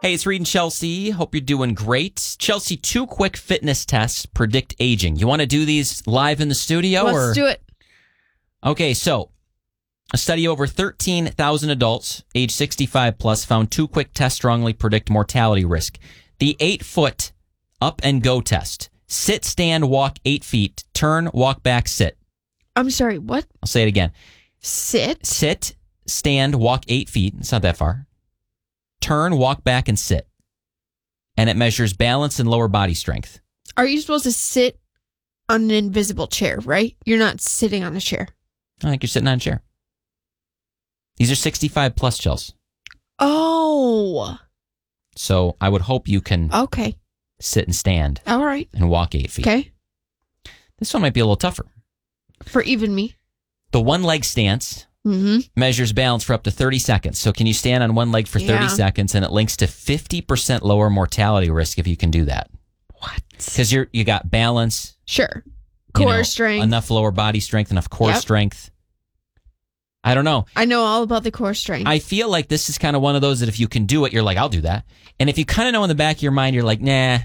Hey, it's Reed and Chelsea. Hope you're doing great. Chelsea, 2 quick fitness tests predict aging. You want to do these live in the studio? Let's do it. Okay, so a study over 13,000 adults age 65 plus found 2 quick tests strongly predict mortality risk. The 8-foot up and go test. Sit, stand, walk 8 feet. Turn, walk back, sit. I'm sorry, what? I'll say it again. Sit? Sit, stand, walk 8 feet. It's not that far. Turn, walk back, and sit. And it measures balance and lower body strength. Are you supposed to sit on an invisible chair, right? You're not sitting on a chair. I think you're sitting on a chair. These are 65 plus, Chels. Oh. So I would hope you can Okay. sit and stand All right. and walk 8 feet. Okay. This one might be a little tougher. For even me. The one leg stance measures balance for up to 30 seconds. So can you stand on one leg for 30 seconds? And it links to 50% lower mortality risk if you can do that. What? Because you got balance. Sure. Core strength. Enough lower body strength, enough core strength. I don't know. I know all about the core strength. I feel like this is kind of one of those that if you can do it, you're like, I'll do that. And if you kind of know in the back of your mind, you're like, nah,